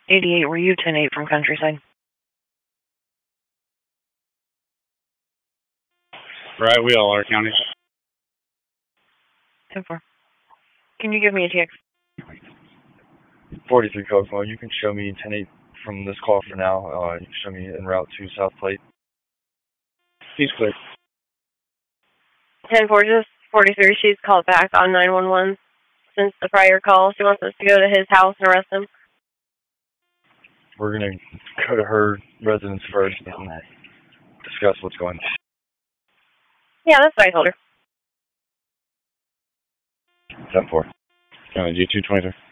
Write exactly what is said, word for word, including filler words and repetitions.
eighty-eight, were you ten eight from Countryside? Right wheel, our county. ten four. Can you give me a T X? forty-three Kokomo, you can show me ten eight from this call for now. Uh, you can show me en route to South Plate. He's clear. ten four, just forty-three, she's called back on nine one one since the prior call. She wants us to go to his house and arrest him. We're going to go to her residence first and discuss what's going on. Yeah, that's what I told her. ten four. County G two twenty-three.